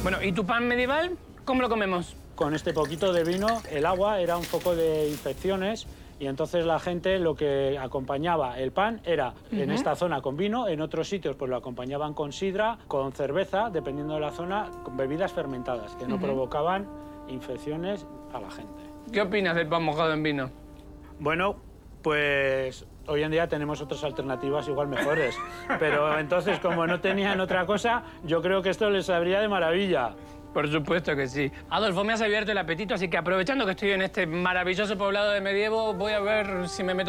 Bueno, ¿y tu pan medieval cómo lo comemos? Con este poquito de vino, el agua era un foco de infecciones y entonces la gente lo que acompañaba el pan era en esta zona con vino, en otros sitios pues lo acompañaban con sidra, con cerveza, dependiendo de la zona, con bebidas fermentadas que no provocaban infecciones a la gente. ¿Qué opinas del pan mojado en vino? Bueno, pues hoy en día tenemos otras alternativas igual mejores, pero entonces como no tenían otra cosa, yo creo que esto les sabría de maravilla. Por supuesto que sí. Adolfo, me has abierto el apetito, así que aprovechando que estoy en este maravilloso poblado de Medievo, voy a ver si me meto